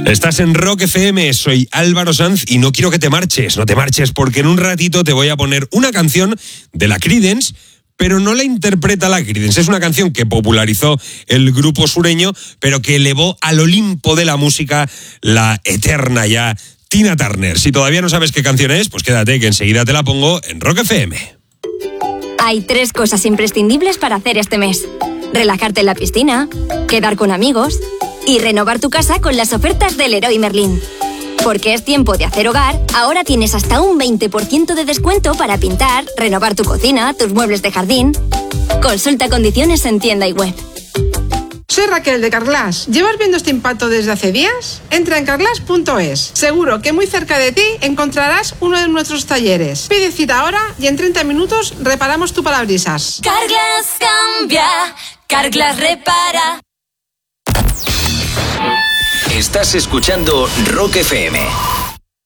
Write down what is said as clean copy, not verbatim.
Estás en Rock FM, soy Álvaro Sanz y no quiero que te marches, no te marches porque en un ratito te voy a poner una canción de la Creedence, pero no la interpreta la Creedence. Es una canción que popularizó el grupo sureño, pero que elevó al Olimpo de la música la eterna ya Tina Turner. Si todavía no sabes qué canción es, pues quédate que enseguida te la pongo en Rock FM. Hay 3 cosas imprescindibles para hacer este mes: relajarte en la piscina, quedar con amigos y renovar tu casa con las ofertas del Leroy Merlin. Porque es tiempo de hacer hogar, ahora tienes hasta un 20% de descuento para pintar, renovar tu cocina, tus muebles de jardín. Consulta condiciones en tienda y web. Soy Raquel de Carglass. ¿Llevas viendo este impacto desde hace días? Entra en carglass.es. Seguro que muy cerca de ti encontrarás uno de nuestros talleres. Pide cita ahora y en 30 minutos reparamos tu parabrisas. Carglass cambia, Carglass repara. Estás escuchando Rock FM.